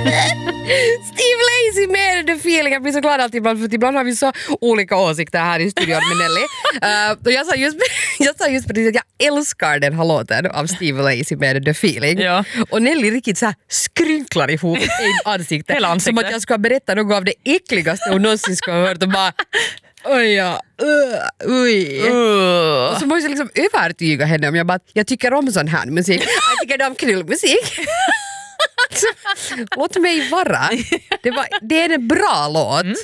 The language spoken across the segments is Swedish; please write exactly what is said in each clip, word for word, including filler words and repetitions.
Steve Lacy med The Feeling. Jag blir så glad alltid ibland, för ibland har vi så olika åsikter här i studion med Nelly. Uh, och jag sa just, jag sa just precis att jag älskar den här låten av Steve Lacy med The Feeling. Ja. Och Nelly riktigt så här skrynklar ihop i ansiktet. Hela ansiktet. Som att jag ska berätta något av det äckligaste hon någonsin ska ha hört och bara oj ja, uh, oj. Uh. Och så måste jag liksom övertyga henne om jag bara, jag tycker om sån här musik. Jag tycker om knullmusik. Låt mig vara. Det, var, det är en bra låt. Mm.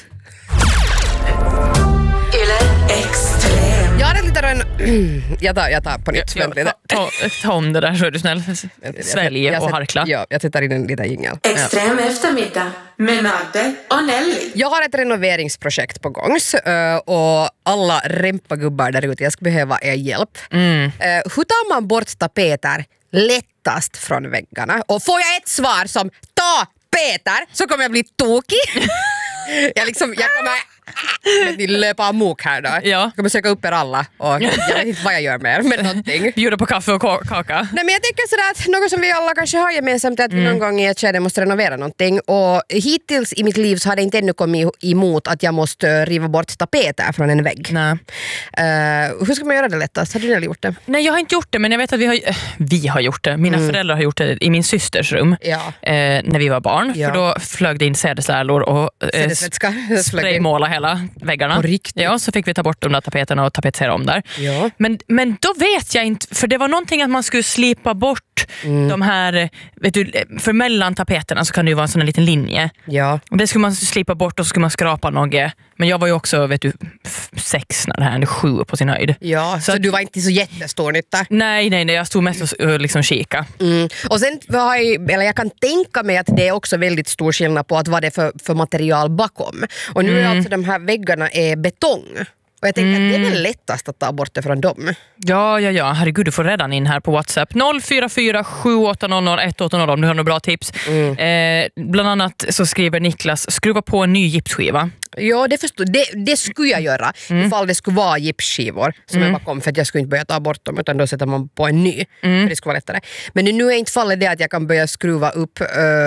Jag har en liten... Jag tar, jag tar på nytt. Ja, ja, ta, ta, ta om det där så är du snäll. Svälj och harkla. Ja, jag sätter in en liten jingel. Extrem eftermiddag med Madde och Nelly. Jag har ett renoveringsprojekt på gång och alla rempagubbar där ute, jag ska behöva er hjälp. Mm. Hur tar man bort tapeter lättast från väggarna? Och får jag ett svar som ta Peter så kommer jag bli tokig. jag liksom, jag kommer... Ni löper amok här då. Ja. Jag kommer söka upp er alla och jag vet inte vad jag gör med er med någonting. Bjuda på kaffe och kaka. Nej, men jag tänker sådär att något som vi alla kanske har gemensamt är att vi mm. någon gång i ett skede måste renovera någonting, och hittills i mitt liv så har det inte ännu kommit emot att jag måste riva bort tapeter från en vägg. Nej. Uh, hur ska man göra det lättast? Har du redan gjort det? Nej, jag har inte gjort det, men jag vet att vi har, vi har gjort det. Mina mm. föräldrar har gjort det i min systers rum ja. eh, när vi var barn. Ja. För då flög det in sädesärlor och eh, spraymåla hela väggarna. Ja, så fick vi ta bort de där tapeterna och tapetsera om där. Ja. Men, men då vet jag inte, för det var någonting att man skulle slipa bort mm. de här, vet du, för mellan tapeterna så kan det ju vara en sån här liten linje. Ja. Och det skulle man slipa bort och så skulle man skrapa något. Men jag var ju också, vet du, sex när det här, sju på sin höjd. Ja, så, så du var inte så jättestor nytta? Nej, nej, nej, jag stod mest och liksom kika. Mm. Och sen har jag, eller jag kan tänka mig att det är också väldigt stor skillnad på att vad det är för, för material bakom. Och nu mm. är alltså de här väggarna är betong. Och jag tänker mm. att det är väl lättast att ta bort det från dem. Ja, ja, ja. Herregud, du får redan in här på WhatsApp. noll fyra fyra sju åtta noll noll ett åtta noll om du har några bra tips. Mm. Eh, bland annat så skriver Niklas, skruva på en ny gipsskiva. Ja, det, förstår, det, det skulle jag göra mm. ifall det skulle vara gipsskivor som mm. är bakom, för att jag skulle inte börja ta bort dem, utan då sätter man på en ny mm. för det skulle vara lättare. Men nu är inte fallet det att jag kan börja skruva upp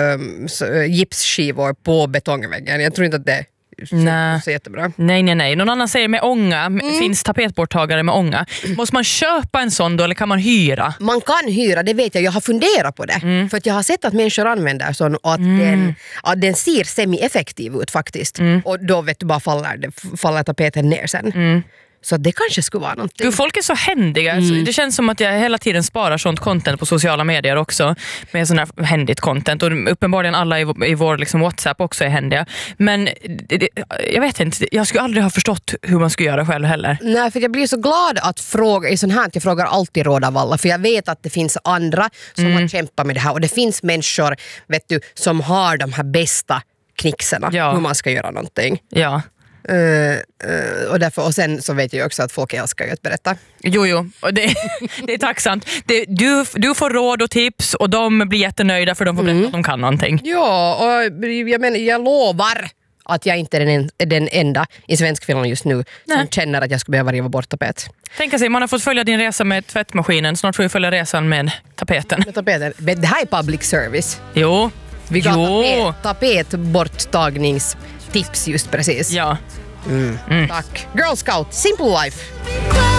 äh, gipsskivor på betongväggen. Jag tror inte att det Nej. Så jättebra. Nej, nej, nej. Någon annan säger med ånga. Mm. Finns tapetborttagare med ånga. Måste man köpa en sån då eller kan man hyra? Man kan hyra, det vet jag. Jag har funderat på det. Mm. För att jag har sett att människor använder sån och att, Mm. den, att den ser semi-effektiv ut faktiskt. Mm. Och då vet du bara faller, faller tapeten ner sen. Mm. Så det kanske skulle vara någonting. Du, folk är så händiga. Mm. Det känns som att jag hela tiden sparar sånt content på sociala medier också. Med sån här händigt content. Och uppenbarligen alla i vår, i vår liksom WhatsApp också är händiga. Men det, det, jag vet inte, jag skulle aldrig ha förstått hur man skulle göra själv heller. Nej, för jag blir så glad att fråga i sån här att jag frågar alltid råd av alla. För jag vet att det finns andra som mm. har kämpat med det här. Och det finns människor, vet du, som har de här bästa knixarna. Ja. Hur man ska göra någonting. Ja. Uh, uh, och, därför, och sen så vet jag också att folk älskar ju att berätta. Jo, jo. Och det, det är tacksamt. Det, du, du får råd och tips och de blir jättenöjda för de får berätta mm. att de kan någonting. Ja, och jag, menar, jag lovar att jag inte är den, den enda i svensk film just nu Nej. som känner att jag ska behöva riva bort tapet. Tänk sig, man har fått följa din resa med tvättmaskinen. Snart får vi följa resan med tapeten. Med tapeten. Det här är public service. Jo. Vi gav tapet, tapetborttagnings tips just precis. Ja. Mm. Mm. Tack. Girl Scout, Simple Life.